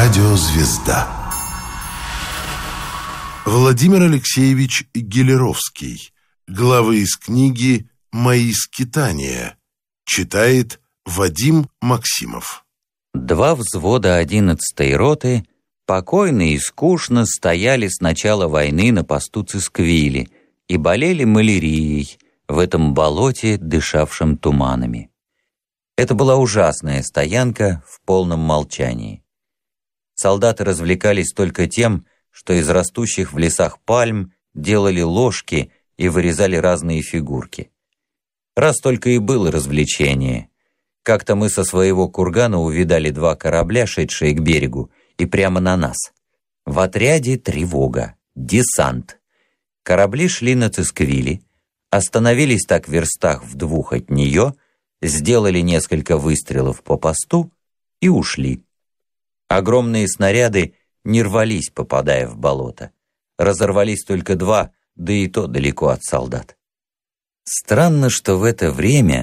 Радиозвезда. Владимир Алексеевич Гелеровский. Главы из книги «Мои скитания». Читает Вадим Максимов. 2 взвода 11-й роты покойно и скучно стояли с начала войны на посту Цисквили и болели малярией в этом болоте, дышавшем туманами. Это была ужасная стоянка в полном молчании. Солдаты развлекались только тем, что из растущих в лесах пальм делали ложки и вырезали разные фигурки. Раз только и было развлечение. Как-то мы со своего кургана увидали 2 корабля, шедшие к берегу, и прямо на нас. В отряде тревога, десант. Корабли шли на Цисквили, остановились так в верстах в 2 от нее, сделали несколько выстрелов по посту и ушли. Огромные снаряды не рвались, попадая в болото. Разорвались только 2, да и то далеко от солдат. Странно, что в это время